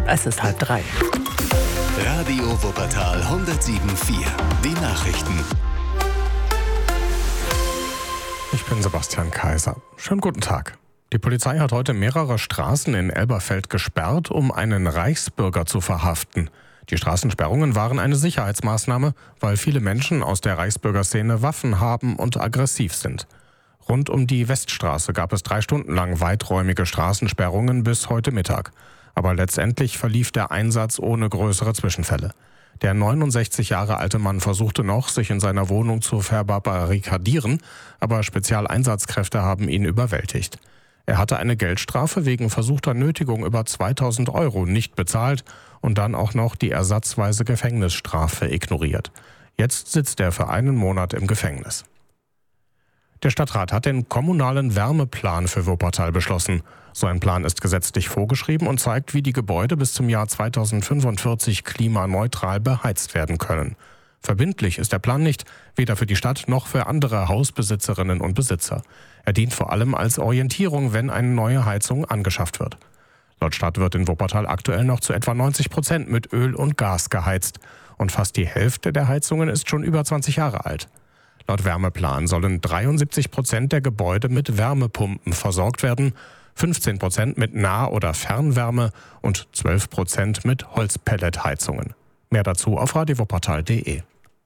Es ist 2:30. Radio Wuppertal 107.4. Die Nachrichten. Ich bin Sebastian Kaiser. Schönen guten Tag. Die Polizei hat heute mehrere Straßen in Elberfeld gesperrt, um einen Reichsbürger zu verhaften. Die Straßensperrungen waren eine Sicherheitsmaßnahme, weil viele Menschen aus der Reichsbürgerszene Waffen haben und aggressiv sind. Rund um die Weststraße gab es 3 Stunden lang weiträumige Straßensperrungen bis heute Mittag. Aber letztendlich verlief der Einsatz ohne größere Zwischenfälle. Der 69 Jahre alte Mann versuchte noch, sich in seiner Wohnung zu verbarrikadieren, aber Spezialeinsatzkräfte haben ihn überwältigt. Er hatte eine Geldstrafe wegen versuchter Nötigung über 2.000 € nicht bezahlt und dann auch noch die ersatzweise Gefängnisstrafe ignoriert. Jetzt sitzt er für 1 Monat im Gefängnis. Der Stadtrat hat den kommunalen Wärmeplan für Wuppertal beschlossen. So ein Plan ist gesetzlich vorgeschrieben und zeigt, wie die Gebäude bis zum Jahr 2045 klimaneutral beheizt werden können. Verbindlich ist der Plan nicht, weder für die Stadt noch für andere Hausbesitzerinnen und Besitzer. Er dient vor allem als Orientierung, wenn eine neue Heizung angeschafft wird. Laut Stadt wird in Wuppertal aktuell noch zu etwa 90% mit Öl und Gas geheizt. Und fast die Hälfte der Heizungen ist schon über 20 Jahre alt. Laut Wärmeplan sollen 73% der Gebäude mit Wärmepumpen versorgt werden, 15% mit Nah- oder Fernwärme und 12% mit Holzpelletheizungen. Mehr dazu auf radiowuppertal.de.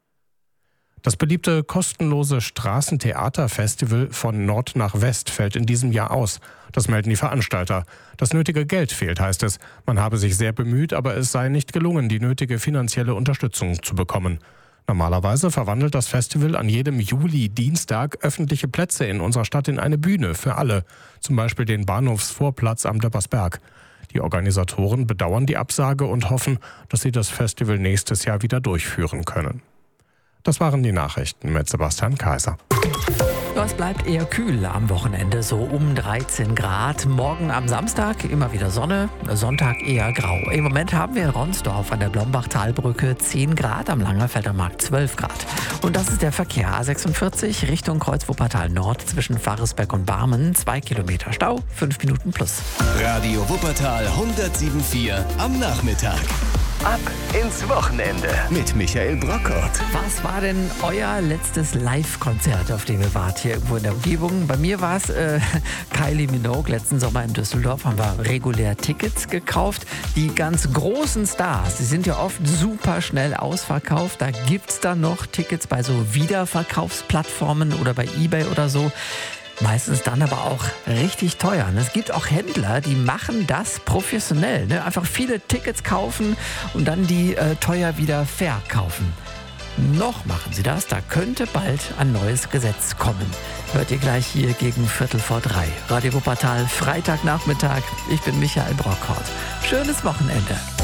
Das beliebte kostenlose Straßentheaterfestival von Nord nach West fällt in diesem Jahr aus. Das melden die Veranstalter. Das nötige Geld fehlt, heißt es. Man habe sich sehr bemüht, aber es sei nicht gelungen, die nötige finanzielle Unterstützung zu bekommen. Normalerweise verwandelt das Festival an jedem Juli-Dienstag öffentliche Plätze in unserer Stadt in eine Bühne für alle, zum Beispiel den Bahnhofsvorplatz am Döppersberg. Die Organisatoren bedauern die Absage und hoffen, dass sie das Festival nächstes Jahr wieder durchführen können. Das waren die Nachrichten mit Sebastian Kaiser. Es bleibt eher kühl am Wochenende, so um 13 Grad. Morgen am Samstag immer wieder Sonne, Sonntag eher grau. Im Moment haben wir in Ronsdorf an der Blombach-Talbrücke 10 Grad, am Langerfelder Markt 12 Grad. Und das ist der Verkehr A46 Richtung Kreuz Wuppertal Nord zwischen Varresbeck und Barmen. 2 Kilometer Stau, 5 Minuten plus. Radio Wuppertal 107.4 am Nachmittag. Ab ins Wochenende mit Michael Brockert. Was war denn euer letztes Live-Konzert, auf dem ihr wart hier irgendwo in der Umgebung? Bei mir war es Kylie Minogue. Letzten Sommer in Düsseldorf haben wir regulär Tickets gekauft. Die ganz großen Stars, die sind ja oft super schnell ausverkauft. Da gibt's dann noch Tickets bei so Wiederverkaufsplattformen oder bei eBay oder so. Meistens dann aber auch richtig teuer. Es gibt auch Händler, die machen das professionell. Einfach viele Tickets kaufen und dann die teuer wieder verkaufen. Noch machen sie das, da könnte bald ein neues Gesetz kommen. Hört ihr gleich hier gegen 2:45. Radio Wuppertal, Freitagnachmittag. Ich bin Michael Brockert. Schönes Wochenende.